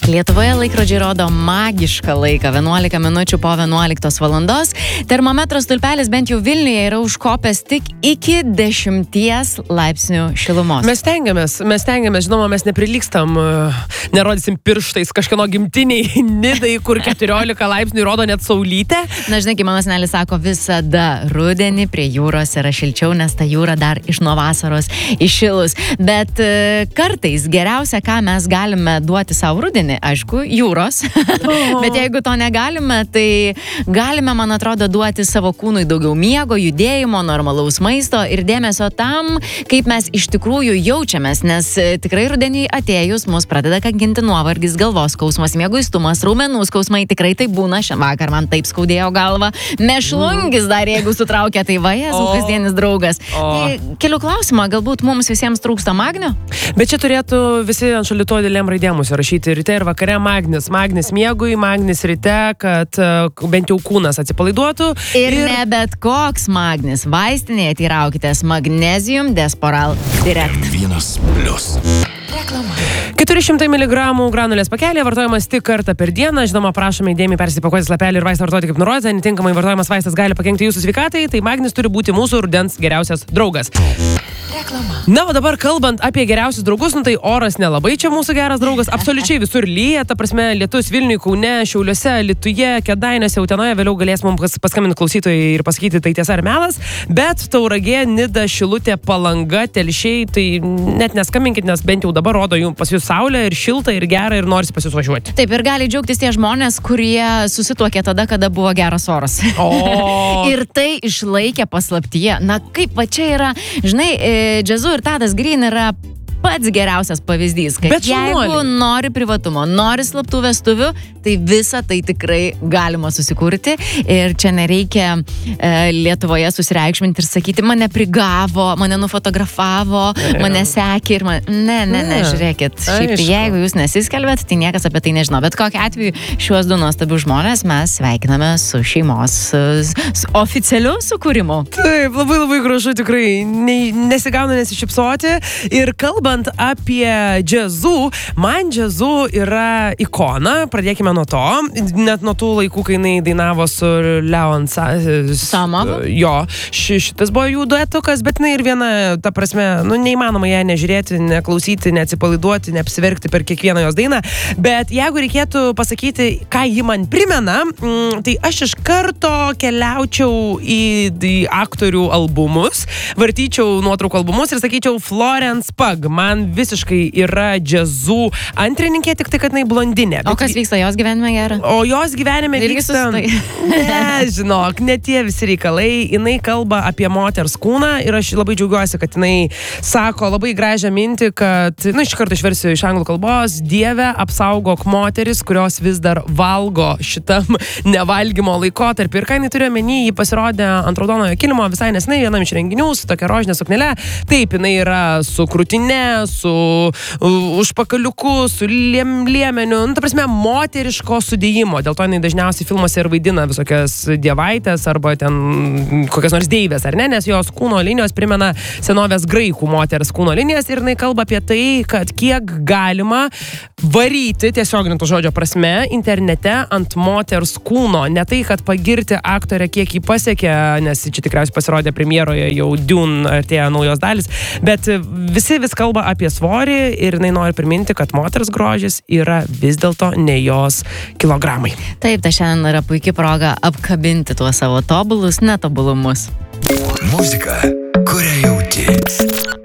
Lietuvoje laikrodžiai rodo magišką laiką, 11 minučių po 11 valandos. Termometro stulpelis bent jau Vilniuje yra užkopęs tik iki 10 laipsnių šilumos. Mes tengiamės, žinoma, mes neprilygstam, nerodysim pirštais kažkieno gimtiniai Nidai, kur 14 laipsnių rodo net saulytę. Na, žinai, mano senelis sako, visada rudenį prie jūros yra šilčiau, nes ta jūra dar iš nuo vasaros iššilus. Bet kartais geriausia, ką mes galime duoti savo rudenį, aišku, jūros. Bet jeigu to negalime, tai galime, man atrodo, duoti savo kūnui daugiau miego, judėjimo, normalaus maisto ir dėmesio tam, kaip mes iš tikrųjų jaučiamės, nes tikrai rudenį atėjus mus pradeda kankinti nuovargis, galvos skausmas, mieguistumas, raumenų skausmai, tikrai tai būna, šiandien vakar man taip skaudėjo galvą, mešlungis dar jeigu sutraukia, tai va, Jėzau, kasdienis draugas. Tai keliu klausimą, galbūt mums visiems trūksta magnio? Bet čia turėtų visi ant šaldytuvo didelėm raidėm užsirašyti ryte ir vakare magnis miegui, magnis ryte, kad bent jau kūnas atsipalaiduotų. Ir ne bet koks magnis. Vaistinėje teiraukitės Magnesium Desporal Direct. 1+. Reklama. 400 mg granulės pakelė vartojamas tik kartą per dieną. Žinoma, prašome įdėmiai persipakuoti lapelį ir vaistą vartoti kaip nurodyta. Netinkamai vartojamas vaistas gali pakenkti jūsų sveikatai, tai magnis turi būti mūsų rudens geriausias draugas. Reklama. Na, o dabar kalbant apie geriausius draugus, tai oras nelabai čia mūsų geras draugas, absoliučiai visur lyja, ta prasme, lietus Vilniuje, Kaune, Šiauliuose, Alytuje, Kėdainiuose, Utenoje, vėliau galės mums paskambinti klausytojai ir pasakyti, tai tiesa ar melas, bet Tauragė, Nida, Šilutė, Palanga, Telšiai, tai net neskambinkit, nes bent jau dabar rodo jums pas jūs saulė ir šilta ir gera ir norisi pas jūs važiuoti. Taip, ir gali džiaugtis tie žmonės, kurie susituokė tada, kada buvo geras oras. Ir tai išlaikė paslaptyje. Na, kaip va čia yra, žinai, Džiazu ir Tadas Green yra pats geriausias pavyzdys, kad jeigu nori privatumo, nori slaptų vestuvių, tai visą tai tikrai galima susikurti ir čia nereikia Lietuvoje susireikšminti ir sakyti, mane prigavo, mane nufotografavo, mane sekė ir ne, žiūrėkit, šiaip tai jeigu jūs nesiskelbėt, tai niekas apie tai nežino, bet kokiu atveju šiuos du nuostabius žmonės mes sveikiname su šeimos oficialiu sukūrimu. Taip, labai labai gražu, tikrai nesigauna nesišypsoti ir kalbant apie džiazu, man džiazu yra ikona, pradėkime nuo to, net nuo tų laikų, kai jinai dainavo su Leon Samovu. Jo, šitas buvo jų duetukas, bet jinai ir viena, ta prasme, neįmanoma ją nežiūrėti, neklausyti, neatsipalaiduoti, neapsiverkti per kiekvieną jos dainą, bet jeigu reikėtų pasakyti, ką ji man primena, tai aš iš karto keliaučiau į aktorių albumus, vartyčiau nuotraukų albumus ir sakyčiau Florence Pug. Man visiškai yra džiazų antrininkė, tik tai, kad jinai blondinė. O kas vyksta jos gyvenime gera? O jos gyvenime vyksta... Ne, žinok, ne tie visi reikalai. Jinai kalba apie moters kūną ir aš labai džiaugiuosi, kad jinai sako labai gražią mintį, kad, iš karto išversiu iš anglų kalbos, Dieve apsaugok moteris, kurios vis dar valgo šitam nevalgymo laikotarpį. Ir ką jinai turi omeny, ji pasirodė ant raudonojo kilimo visai neseniai vienam iš renginių su tokia rožinė suknele. Taip, jinai yra su krūtine, su užpakaliuku, su liemeniu, ta prasme, moteriško sudėjimo. Dėl to jinai dažniausiai filmuose ir vaidina visokias dievaitės arba ten kokias nors deivės, ar ne, nes jos kūno linijos primena senovės graikų moters kūno linijas ir jinai kalba apie tai, kad kiek galima varyti, tiesioginiu to žodžio prasme, internete ant moters kūno. Ne tai, kad pagirti aktorę, kiek jį pasiekė, nes čia tikriausiai pasirodė premjeroje jau Dune artėja naujos dalis, bet visi vis kalba apie svorį ir jinai nori priminti, kad moters grožis yra vis dėlto ne jos kilogramai. Taip, tai šiandien yra puikia proga apkabinti tuos savo tobulus netobulumus. Muzika, kurią jauti.